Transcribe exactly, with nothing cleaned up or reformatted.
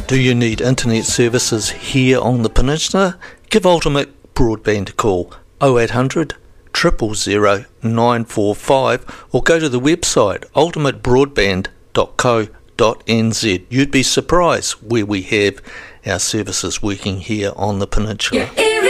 Do you need internet services here on the peninsula? Give Ultimate Broadband a call oh eight hundred, zero zero zero, nine four five or go to the website ultimate broadband dot co dot n z. You'd be surprised where we have our services working here on the peninsula. Yeah.